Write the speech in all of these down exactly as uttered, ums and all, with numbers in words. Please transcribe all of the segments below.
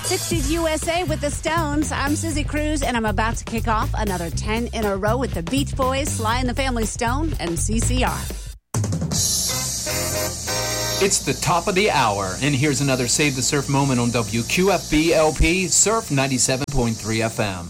sixties U S A with the Stones. I'm Susie Cruz, and I'm about to kick off another ten in a row with the Beach Boys, Sly and the Family Stone, and C C R. It's the top of the hour, and here's another Save the Surf moment on W Q F B L P Surf ninety-seven point three F M.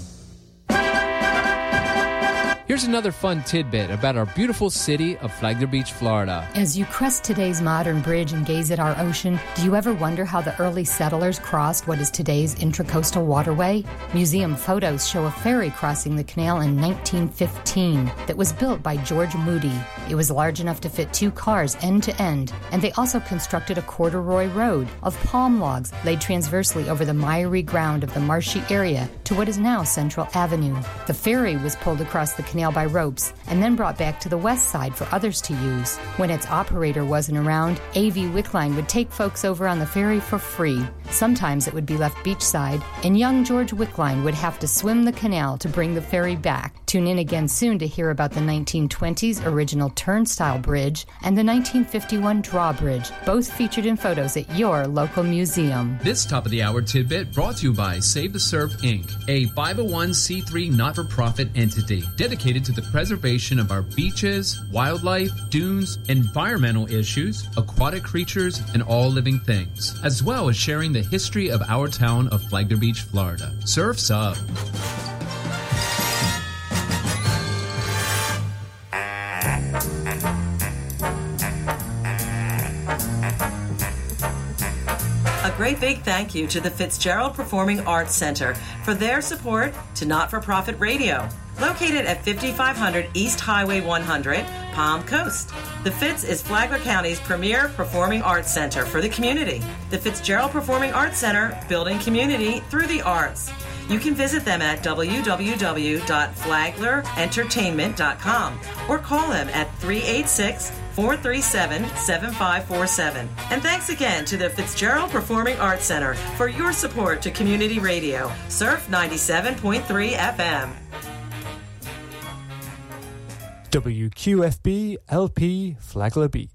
Here's another fun tidbit about our beautiful city of Flagler Beach, Florida. As you crest today's modern bridge and gaze at our ocean, do you ever wonder how the early settlers crossed what is today's Intracoastal Waterway? Museum photos show a ferry crossing the canal in nineteen fifteen that was built by George Moody. It was large enough to fit two cars end to end, and they also constructed a corduroy road of palm logs laid transversely over the miry ground of the marshy area to what is now Central Avenue. The ferry was pulled across the canal by ropes and then brought back to the west side for others to use. When its operator wasn't around, A V Wickline would take folks over on the ferry for free. Sometimes it would be left beachside, and young George Wickline would have to swim the canal to bring the ferry back. Tune in again soon to hear about the nineteen twenties original Turnstile Bridge and the nineteen fifty-one Drawbridge, both featured in photos at your local museum. This Top of the Hour tidbit brought to you by Save the Surf, Incorporated, a five oh one c three not-for-profit entity dedicated to the preservation of our beaches, wildlife, dunes, environmental issues, aquatic creatures, and all living things, as well as sharing the history of our town of Flagler Beach, Florida. Surf's up. A great big thank you to the Fitzgerald Performing Arts Center for their support to Not-for-Profit Radio. Located at fifty-five hundred East Highway one hundred, Palm Coast. The Fitz is Flagler County's premier performing arts center for the community. The Fitzgerald Performing Arts Center, building community through the arts. You can visit them at w w w dot flagler entertainment dot com or call them at three eight six, four three seven, seven five four seven. And thanks again to the Fitzgerald Performing Arts Center for your support to community radio. Surf ninety-seven point three F M. W Q F B L P Flagler Beach.